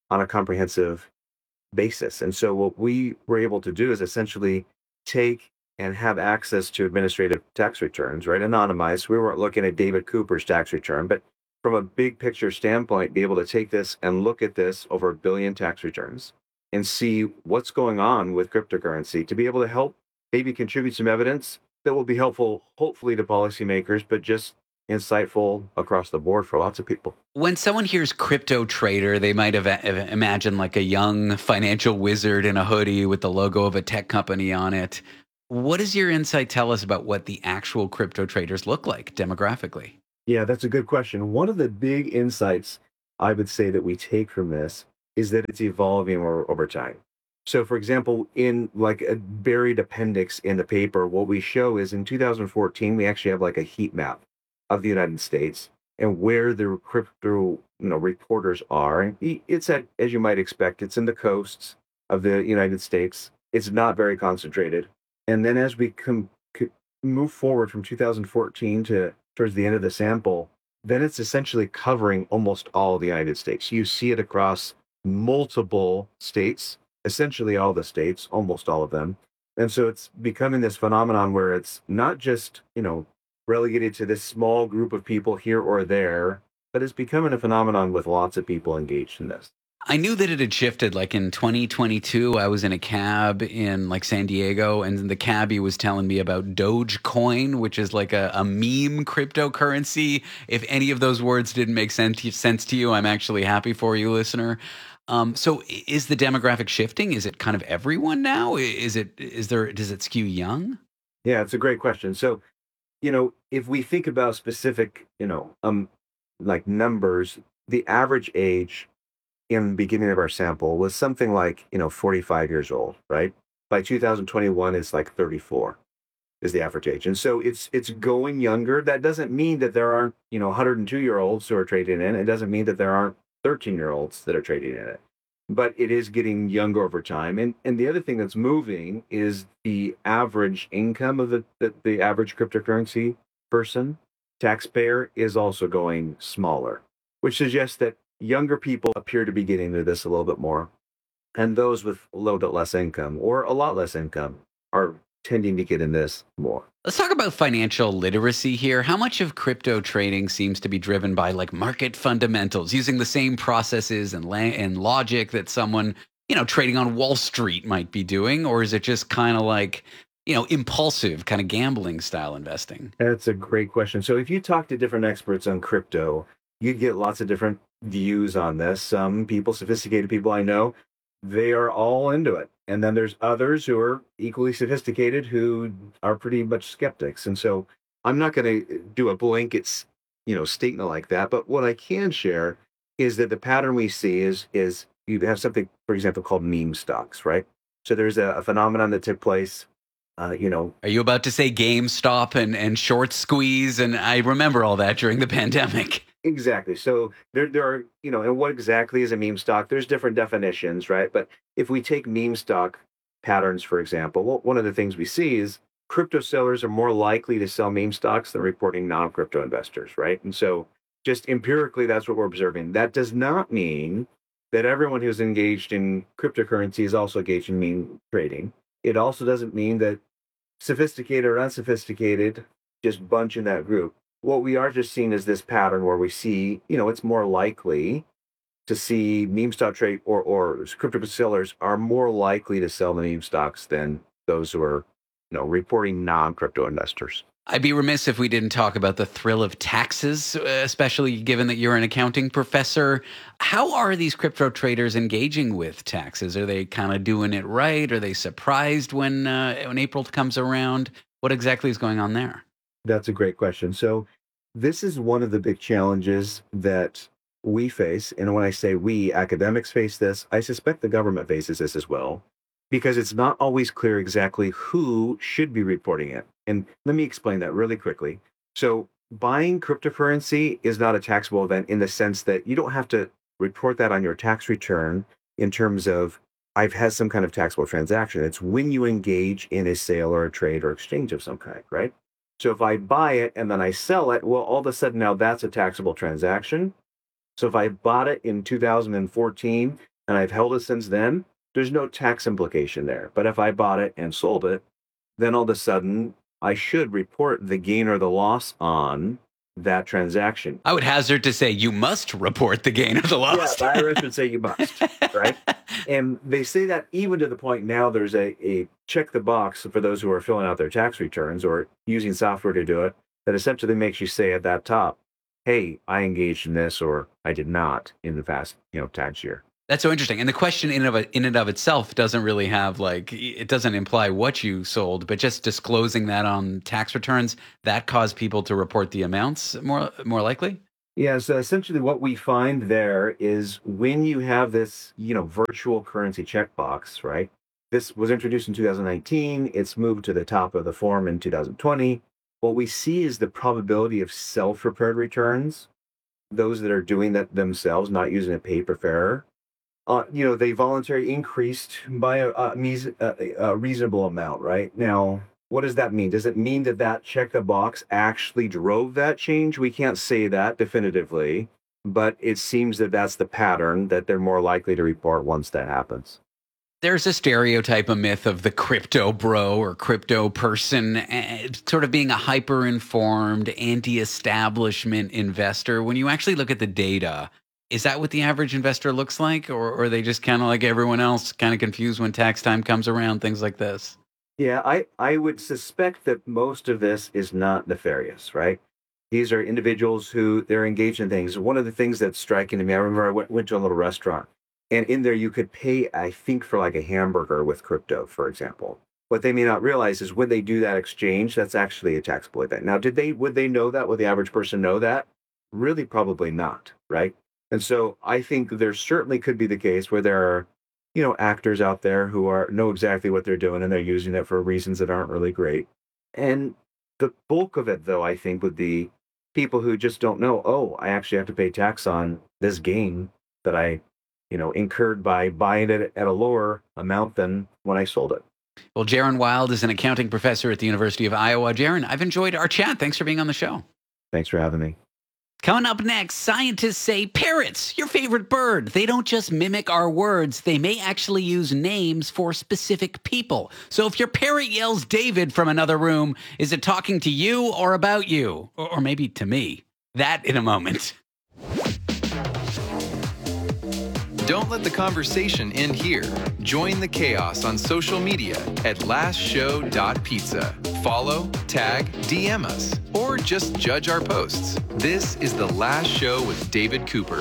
[SPEAKER 24] on a comprehensive basis. And so what we were able to do is essentially take and have access to administrative tax returns, right? Anonymized. We weren't looking at David Cooper's tax return, but from a big picture standpoint, be able to take this and look at this over 1 billion tax returns and see what's going on with cryptocurrency to be able to help maybe contribute some evidence that will be helpful, hopefully, to policymakers, but just insightful across the board for lots of people.
[SPEAKER 9] When someone hears crypto trader, they might have imagined like a young financial wizard in a hoodie with the logo of a tech company on it. What does your insight tell us about what the actual crypto traders look like demographically?
[SPEAKER 24] Yeah, that's a good question. One of the big insights I would say that we take from this is that it's evolving over time. So, for example, in like a buried appendix in the paper, what we show is in 2014, we actually have like a heat map of the United States and where the crypto reporters are. It's at, as you might expect, it's in the coasts of the United States. It's not very concentrated. And then as we move forward from 2014 to towards the end of the sample, then it's essentially covering almost all the United States. You see it across multiple states, essentially all the states, almost all of them. And so it's becoming this phenomenon where it's not just, relegated to this small group of people here or there, but it's becoming a phenomenon with lots of people engaged in this.
[SPEAKER 9] I knew that it had shifted. Like in 2022, I was in a cab in like San Diego, and the cabbie was telling me about Dogecoin, which is like a meme cryptocurrency. If any of those words didn't make sense to you, I'm actually happy for you, listener. So is the demographic shifting? Is it kind of everyone now? Does it skew young?
[SPEAKER 24] Yeah, it's a great question. So, if we think about specific, like numbers, the average age in the beginning of our sample was something like, 45 years old, right? By 2021, it's like 34 is the average age. And so it's going younger. That doesn't mean that there aren't, 102-year-olds who are trading in. It doesn't mean that there aren't 13-year-olds that are trading in it. But it is getting younger over time. And the other thing that's moving is the average income of the average cryptocurrency person, taxpayer, is also going smaller, which suggests that younger people appear to be getting into this a little bit more. And those with a little bit less income or a lot less income are tending to get in this more.
[SPEAKER 9] Let's talk about financial literacy here. How much of crypto trading seems to be driven by like market fundamentals, using the same processes and logic that someone, trading on Wall Street might be doing? Or is it just kind of like, impulsive kind of gambling style investing?
[SPEAKER 24] That's a great question. So if you talk to different experts on crypto, you get lots of different views on this. Some people, sophisticated people I know, they are all into it. And then there's others who are equally sophisticated who are pretty much skeptics. And so I'm not going to do a blanket, statement like that. But what I can share is that the pattern we see is you have something, for example, called meme stocks, right? So there's a phenomenon that took place,
[SPEAKER 9] Are you about to say GameStop and short squeeze? And I remember all that during the pandemic.
[SPEAKER 24] Exactly. So there are, and what exactly is a meme stock? There's different definitions, right? But if we take meme stock patterns, for example, well, one of the things we see is crypto sellers are more likely to sell meme stocks than reporting non-crypto investors, right? And so just empirically, that's what we're observing. That does not mean that everyone who's engaged in cryptocurrency is also engaged in meme trading. It also doesn't mean that sophisticated or unsophisticated just bunch in that group. What we are just seeing is this pattern where we see, it's more likely to see meme stock trade or crypto sellers are more likely to sell the meme stocks than those who are, reporting non-crypto investors.
[SPEAKER 9] I'd be remiss if we didn't talk about the thrill of taxes, especially given that you're an accounting professor. How are these crypto traders engaging with taxes? Are they kind of doing it right? Are they surprised when April comes around? What exactly is going on there?
[SPEAKER 24] That's a great question. So this is one of the big challenges that we face. And when I say we, academics face this, I suspect the government faces this as well, because it's not always clear exactly who should be reporting it. And let me explain that really quickly. So buying cryptocurrency is not a taxable event in the sense that you don't have to report that on your tax return in terms of I've had some kind of taxable transaction. It's when you engage in a sale or a trade or exchange of some kind, right? So if I buy it and then I sell it, well, all of a sudden now that's a taxable transaction. So if I bought it in 2014 and I've held it since then, there's no tax implication there. But if I bought it and sold it, then all of a sudden I should report the gain or the loss on that transaction.
[SPEAKER 9] I would hazard to say you must report the gain or the loss.
[SPEAKER 24] Yeah, the IRS would say you must, right? And they say that even to the point now there's a check the box for those who are filling out their tax returns or using software to do it that essentially makes you say at that top, hey, I engaged in this or I did not in the past, tax year.
[SPEAKER 9] That's so interesting. And the question in and of itself doesn't really have it doesn't imply what you sold, but just disclosing that on tax returns, that caused people to report the amounts more likely?
[SPEAKER 24] Yeah, so essentially what we find there is when you have this, virtual currency checkbox, right? This was introduced in 2019. It's moved to the top of the form in 2020. What we see is the probability of self-prepared returns, those that are doing that themselves, not using a paper preparer. They voluntarily increased by a reasonable amount, right? Now, what does that mean? Does it mean that check the box actually drove that change? We can't say that definitively, but it seems that that's the pattern that they're more likely to report once that happens.
[SPEAKER 9] There's a stereotype, a myth of the crypto bro or crypto person sort of being a hyper-informed, anti-establishment investor. When you actually look at the data, is that what the average investor looks like? Or are they just kind of like everyone else, kind of confused when tax time comes around, things like this?
[SPEAKER 24] Yeah, I would suspect that most of this is not nefarious, right? These are individuals who they're engaged in things. One of the things that's striking to me, I remember I went to a little restaurant, and in there you could pay, I think, for like a hamburger with crypto, for example. What they may not realize is when they do that exchange, that's actually a taxable event. Now, would they know that? Would the average person know that? Really, probably not, right? And so I think there certainly could be the case where there are, actors out there who know exactly what they're doing and they're using it for reasons that aren't really great. And the bulk of it, though, I think would be people who just don't know, oh, I actually have to pay tax on this gain that I, incurred by buying it at a lower amount than when I sold it.
[SPEAKER 9] Well, Jaron Wild is an accounting professor at the University of Iowa. Jaron, I've enjoyed our chat. Thanks for being on the show.
[SPEAKER 24] Thanks for having me.
[SPEAKER 9] Coming up next, scientists say parrots, your favorite bird, they don't just mimic our words, they may actually use names for specific people. So if your parrot yells David from another room, is it talking to you or about you? Or maybe to me? That in a moment.
[SPEAKER 8] Don't let the conversation end here. Join the chaos on social media at lastshow.pizza. Follow, tag, DM us, or just judge our posts. This is The Last Show with David Cooper.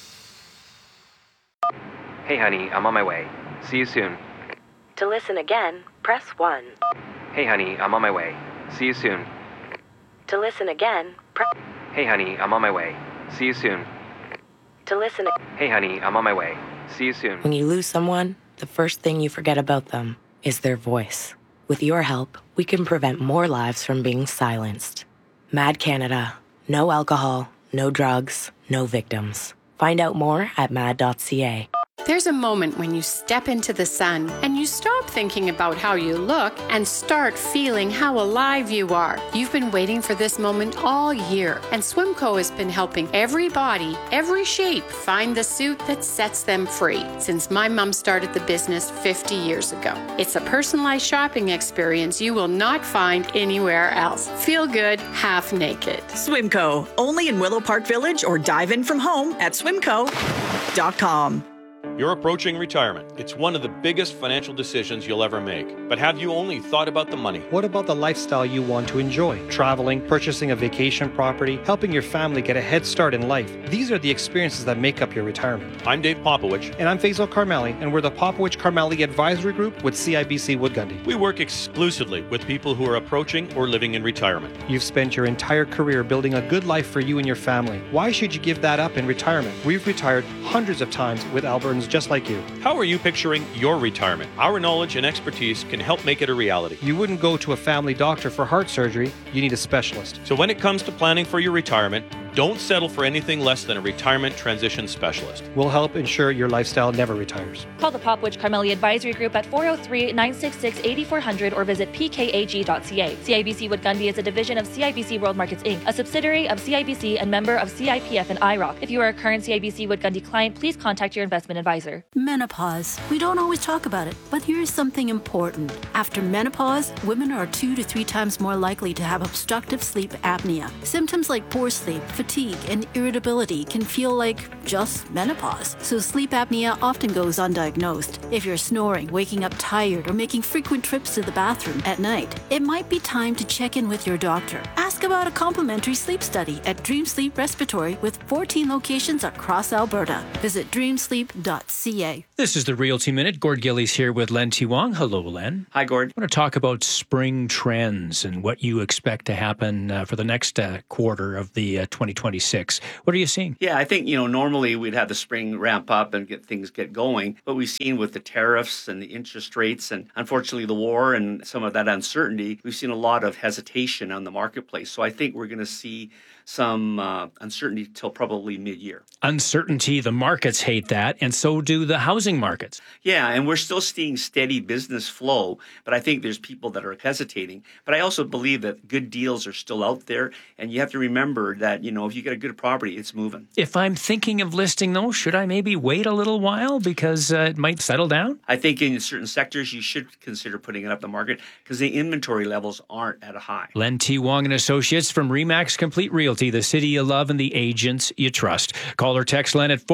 [SPEAKER 20] Hey honey, I'm on my way. See you soon.
[SPEAKER 2] To listen again, press 1.
[SPEAKER 20] Hey honey, I'm on my way. See you soon.
[SPEAKER 2] To listen again, press...
[SPEAKER 20] Hey honey, I'm on my way. See you soon.
[SPEAKER 2] To listen...
[SPEAKER 20] Hey honey, I'm on my way. See you soon.
[SPEAKER 2] When you lose someone, the first thing you forget about them is their voice. With your help, we can prevent more lives from being silenced. Mad Canada. No alcohol, no drugs, no victims. Find out more at mad.ca.
[SPEAKER 4] There's a moment when you step into the sun and you stop thinking about how you look and start feeling how alive you are. You've been waiting for this moment all year, and Swimco has been helping every body, every shape find the suit that sets them free since my mom started the business 50 years ago. It's a personalized shopping experience you will not find anywhere else. Feel good, half naked.
[SPEAKER 12] Swimco, only in Willow Park Village, or dive in from home at swimco.com.
[SPEAKER 5] You're approaching retirement. It's one of the biggest financial decisions you'll ever make. But have you only thought about the money?
[SPEAKER 6] What about the lifestyle you want to enjoy? Traveling, purchasing a vacation property, helping your family get a head start in life. These are the experiences that make up your retirement.
[SPEAKER 5] I'm Dave Popowich.
[SPEAKER 6] And I'm Faisal Karmali, and we're the Popowich Karmali Advisory Group with CIBC Wood Gundy.
[SPEAKER 5] We work exclusively with people who are approaching or living in retirement.
[SPEAKER 6] You've spent your entire career building a good life for you and your family. Why should you give that up in retirement? We've retired hundreds of times with Albertans just like you.
[SPEAKER 5] How are you picturing your retirement? Our knowledge and expertise can help make it a reality.
[SPEAKER 6] You wouldn't go to a family doctor for heart surgery. You need a specialist.
[SPEAKER 5] So when it comes to planning for your retirement, Don't settle for anything less than a retirement transition specialist.
[SPEAKER 6] We'll help ensure your lifestyle never retires.
[SPEAKER 3] Call the Popwitch Carmelia Advisory Group at 403-966-8400 or visit pkag.ca. CIBC Wood Gundy is a division of CIBC World Markets Inc., a subsidiary of CIBC and member of CIPF and IROC. If you are a current CIBC Wood Gundy client, please contact your investment advisor.
[SPEAKER 7] Menopause. We don't always talk about it, but here's something important. After menopause, women are 2 to 3 times more likely to have obstructive sleep apnea. Symptoms like poor sleep, fatigue, and irritability can feel like just menopause. So sleep apnea often goes undiagnosed. If you're snoring, waking up tired, or making frequent trips to the bathroom at night, it might be time to check in with your doctor. Ask about a complimentary sleep study at Dream Sleep Respiratory with 14 locations across Alberta. Visit dreamsleep.ca.
[SPEAKER 11] This is the Realty Minute. Gord Gillies here with Len T. Wong. Hello, Len.
[SPEAKER 14] Hi, Gord.
[SPEAKER 11] I want to talk about spring trends and what you expect to happen for the next quarter of the 2026. What are you seeing?
[SPEAKER 14] Yeah, I think, normally we'd have the spring ramp up and get going, but we've seen with the tariffs and the interest rates and unfortunately the war and some of that uncertainty, we've seen a lot of hesitation on the marketplace. So I think we're going to see some uncertainty till probably mid-year.
[SPEAKER 11] Uncertainty, the markets hate that, and so do the housing markets.
[SPEAKER 14] Yeah, and we're still seeing steady business flow, but I think there's people that are hesitating. But I also believe that good deals are still out there, and you have to remember that, if you get a good property, it's moving.
[SPEAKER 11] If I'm thinking of listing those, should I maybe wait a little while because it might settle down?
[SPEAKER 14] I think in certain sectors, you should consider putting it up the market because the inventory levels aren't at a high.
[SPEAKER 11] Len T. Wong and Associates from RE/MAX Complete Realty, the city you love and the agents you trust. Call or text Len at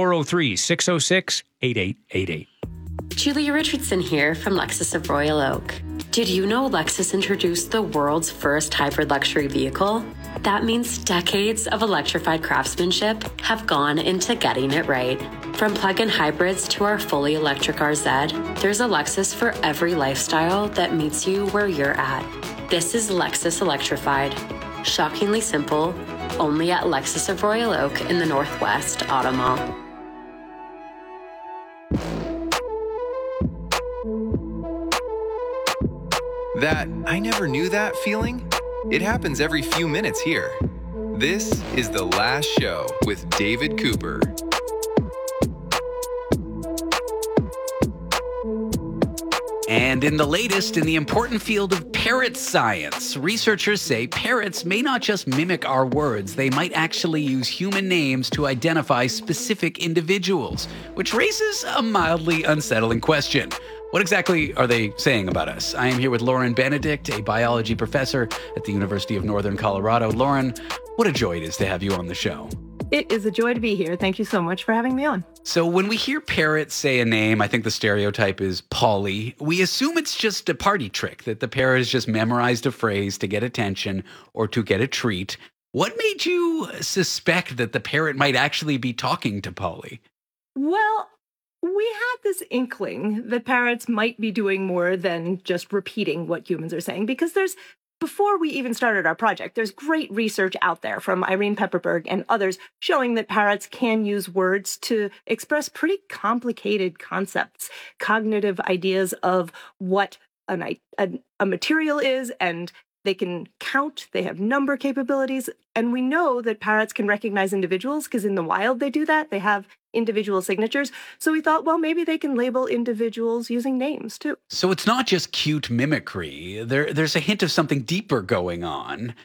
[SPEAKER 11] 403-606-8888.
[SPEAKER 15] Julia Richardson here from Lexus of Royal Oak. Did you know Lexus introduced the world's first hybrid luxury vehicle? That means decades of electrified craftsmanship have gone into getting it right. From plug-in hybrids to our fully electric RZ, there's a Lexus for every lifestyle that meets you where you're at. This is Lexus Electrified. Shockingly simple, only at Lexus of Royal Oak in the Northwest Auto Mall.
[SPEAKER 8] That I never knew that feeling? It happens every few minutes here. This is The Last Show with David Cooper.
[SPEAKER 9] And in the latest in the important field of parrot science, researchers say parrots may not just mimic our words, they might actually use human names to identify specific individuals, which raises a mildly unsettling question. What exactly are they saying about us? I am here with Lauren Benedict, a biology professor at the University of Northern Colorado. Lauren, what a joy it is to have you on the show.
[SPEAKER 10] It is a joy to be here. Thank you so much for having me on.
[SPEAKER 9] So when we hear parrots say a name, I think the stereotype is Polly. We assume it's just a party trick, that the parrot has just memorized a phrase to get attention or to get a treat. What made you suspect that the parrot might actually be talking to Polly?
[SPEAKER 10] Well, we had this inkling that parrots might be doing more than just repeating what humans are saying, because before we even started our project, there's great research out there from Irene Pepperberg and others showing that parrots can use words to express pretty complicated concepts, cognitive ideas of what a material is, and they can count, they have number capabilities, and we know that parrots can recognize individuals because in the wild they do that. They have individual signatures. So we thought, well, maybe they can label individuals using names too.
[SPEAKER 9] So it's not just cute mimicry. There's a hint of something deeper going on.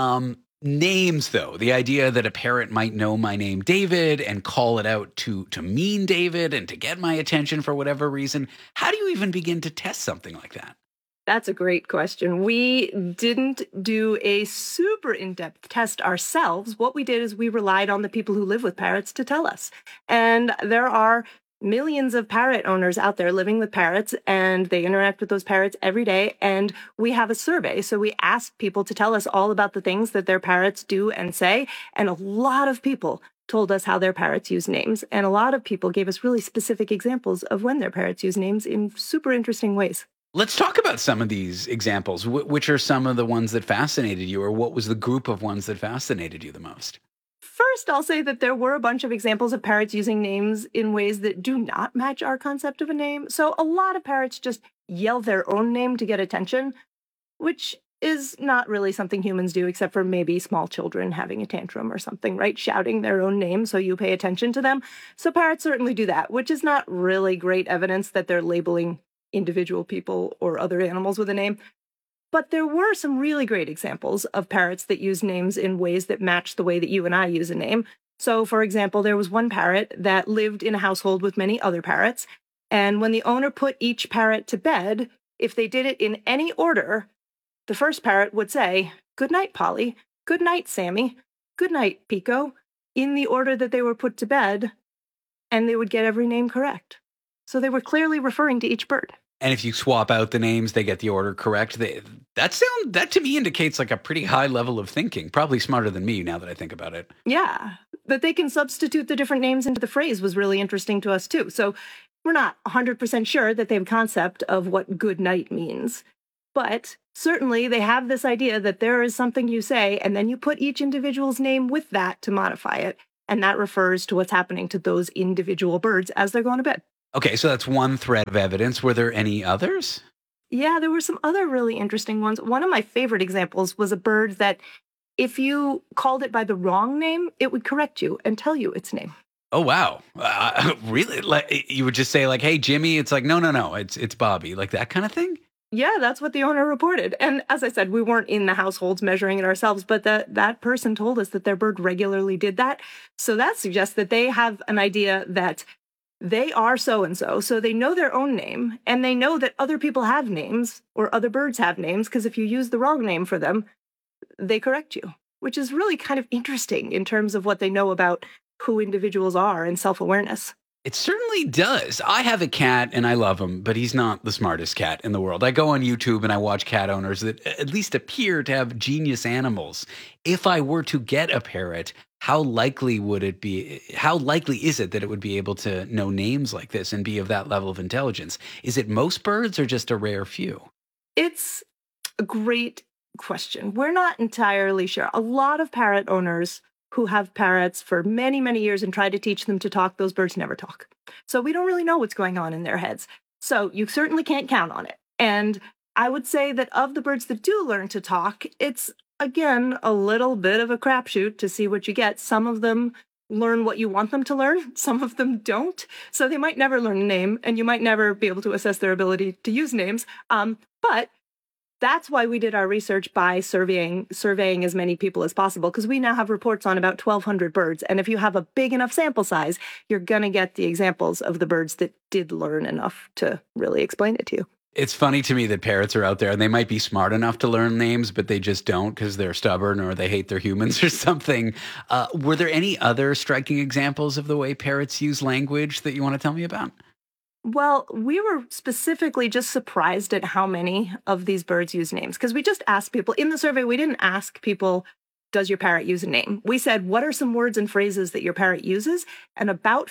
[SPEAKER 9] Names, though, the idea that a parrot might know my name, David, and call it out to mean David and to get my attention for whatever reason. How do you even begin to test something like that?
[SPEAKER 10] That's a great question. We didn't do a super in-depth test ourselves. What we did is we relied on the people who live with parrots to tell us. And there are millions of parrot owners out there living with parrots, and they interact with those parrots every day. And we have a survey. So we asked people to tell us all about the things that their parrots do and say. And a lot of people told us how their parrots use names. And a lot of people gave us really specific examples of when their parrots use names in super interesting ways.
[SPEAKER 9] Let's talk about some of these examples. Which are some of the ones that fascinated you, or what was the group of ones that fascinated you the most?
[SPEAKER 10] First, I'll say that there were a bunch of examples of parrots using names in ways that do not match our concept of a name. So a lot of parrots just yell their own name to get attention, which is not really something humans do, except for maybe small children having a tantrum or something, right? Shouting their own name so you pay attention to them. So parrots certainly do that, which is not really great evidence that they're labeling individual people or other animals with a name. But there were some really great examples of parrots that use names in ways that match the way that you and I use a name. So, for example, there was one parrot that lived in a household with many other parrots. And when the owner put each parrot to bed, if they did it in any order, the first parrot would say, "Good night, Polly. Good night, Sammy. Good night, Pico," in the order that they were put to bed, and they would get every name correct. So they were clearly referring to each bird.
[SPEAKER 9] And if you swap out the names, they get the order correct. That to me indicates like a pretty high level of thinking. Probably smarter than me now that I think about it.
[SPEAKER 10] Yeah, that they can substitute the different names into the phrase was really interesting to us too. So we're not 100% sure that they have a concept of what good night means. But certainly they have this idea that there is something you say, and then you put each individual's name with that to modify it. And that refers to what's happening to those individual birds as they're going to bed.
[SPEAKER 9] Okay, so that's one thread of evidence. Were there any others?
[SPEAKER 10] Yeah, there were some other really interesting ones. One of my favorite examples was a bird that if you called it by the wrong name, it would correct you and tell you its name.
[SPEAKER 9] Oh, wow. Really? Like, you would just say like, "Hey, Jimmy," it's like, no, it's Bobby, like that kind of thing?
[SPEAKER 10] Yeah, that's what the owner reported. And as I said, we weren't in the households measuring it ourselves, but that person told us that their bird regularly did that. So that suggests that they have an idea that they are so-and-so, so they know their own name, and they know that other people have names, or other birds have names, because if you use the wrong name for them, they correct you, which is really kind of interesting in terms of what they know about who individuals are and self-awareness.
[SPEAKER 9] It certainly does. I have a cat and I love him, but he's not the smartest cat in the world. I go on YouTube and I watch cat owners that at least appear to have genius animals. If I were to get a parrot, how likely is it that it would be able to know names like this and be of that level of intelligence? Is it most birds or just a rare few?
[SPEAKER 10] It's a great question. We're not entirely sure. A lot of parrot owners who have parrots for many, many years and try to teach them to talk, those birds never talk. So we don't really know what's going on in their heads. So you certainly can't count on it. And I would say that of the birds that do learn to talk, it's, again, a little bit of a crapshoot to see what you get. Some of them learn what you want them to learn. Some of them don't. So they might never learn a name, and you might never be able to assess their ability to use names. But that's why we did our research by surveying as many people as possible, because we now have reports on about 1,200 birds. And if you have a big enough sample size, you're going to get the examples of the birds that did learn enough to really explain it to you.
[SPEAKER 9] It's funny to me that parrots are out there and they might be smart enough to learn names, but they just don't because they're stubborn or they hate their humans or something. Were there any other striking examples of the way parrots use language that you want to tell me about?
[SPEAKER 10] Well, we were specifically just surprised at how many of these birds use names, because we just asked people in the survey. We didn't ask people, does your parrot use a name? We said, what are some words and phrases that your parrot uses? And about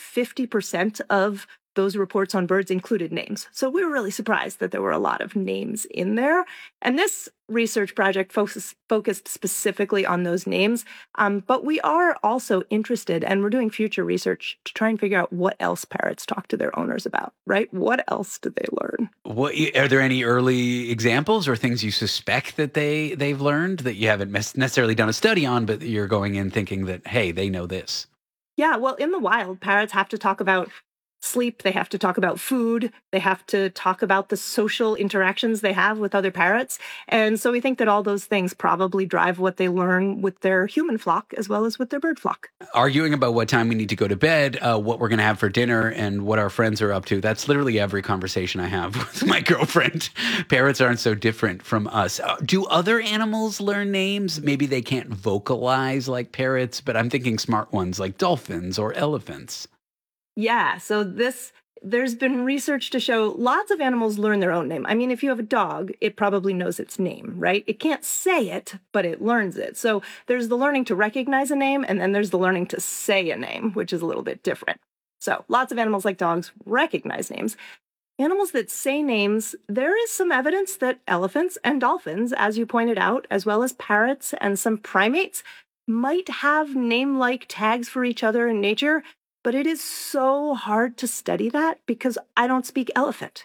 [SPEAKER 10] 50% of those reports on birds included names. So we were really surprised that there were a lot of names in there. And this research project focused specifically on those names. But we are also interested, and we're doing future research to try and figure out what else parrots talk to their owners about, right? What else do they learn?
[SPEAKER 9] Are there any early examples or things you suspect that they've learned that you haven't necessarily done a study on, but you're going in thinking that, hey, they know this?
[SPEAKER 10] Yeah, well, in the wild, parrots have to talk about sleep, they have to talk about food, they have to talk about the social interactions they have with other parrots. And so we think that all those things probably drive what they learn with their human flock as well as with their bird flock.
[SPEAKER 9] Arguing about what time we need to go to bed, what we're going to have for dinner, and what our friends are up to. That's literally every conversation I have with my girlfriend. Parrots aren't so different from us. Do other animals learn names? Maybe they can't vocalize like parrots, but I'm thinking smart ones like dolphins or elephants.
[SPEAKER 10] Yeah, so there's been research to show lots of animals learn their own name. I mean, if you have a dog, it probably knows its name, right? It can't say it, but it learns it. So there's the learning to recognize a name, and then there's the learning to say a name, which is a little bit different. So lots of animals like dogs recognize names. Animals that say names, there is some evidence that elephants and dolphins, as you pointed out, as well as parrots and some primates, might have name-like tags for each other in nature. But it is so hard to study that because I don't speak elephant.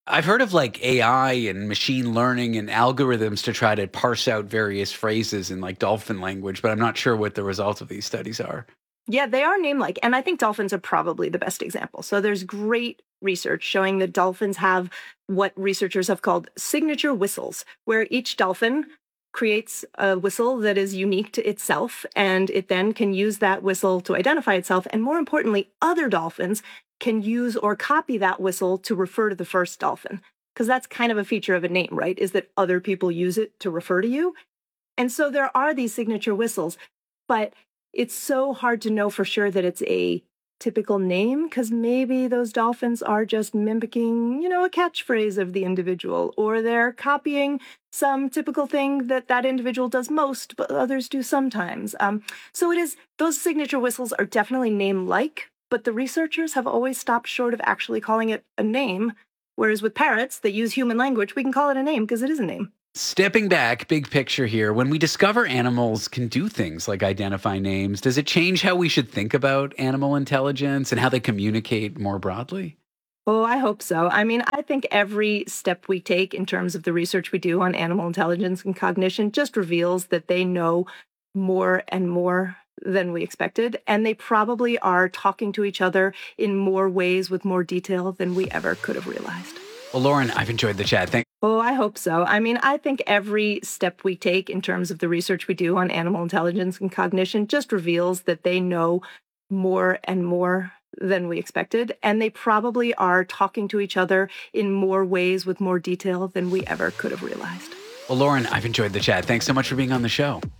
[SPEAKER 9] I've heard of like AI and machine learning and algorithms to try to parse out various phrases in like dolphin language, but I'm not sure what the results of these studies are.
[SPEAKER 10] Yeah, they are name-like, and I think dolphins are probably the best example. So there's great research showing that dolphins have what researchers have called signature whistles, where each dolphin creates a whistle that is unique to itself, and it then can use that whistle to identify itself. And more importantly, other dolphins can use or copy that whistle to refer to the first dolphin. Because that's kind of a feature of a name, right? Is that other people use it to refer to you. And so there are these signature whistles, but it's so hard to know for sure that it's a typical name, because maybe those dolphins are just mimicking, a catchphrase of the individual, or they're copying some typical thing that individual does most, but others do sometimes. So those signature whistles are definitely name-like, but the researchers have always stopped short of actually calling it a name, whereas with parrots that use human language, we can call it a name because it is a name.
[SPEAKER 9] Stepping back, big picture here, when we discover animals can do things like identify names, does it change how we should think about animal intelligence and how they communicate more broadly?
[SPEAKER 10] Oh, I hope so. I mean, I think every step we take in terms of the research we do on animal intelligence and cognition just reveals that they know more and more than we expected, and they probably are talking to each other in more ways with more detail than we ever could have realized.
[SPEAKER 9] Well, Lauren, I've enjoyed the chat. Thanks.
[SPEAKER 10] Oh, I hope so. I mean, I think every step we take in terms of the research we do on animal intelligence and cognition just reveals that they know more and more than we expected, and they probably are talking to each other in more ways with more detail than we ever could have realized.
[SPEAKER 9] Well, Lauren, I've enjoyed the chat. Thanks so much for being on the show.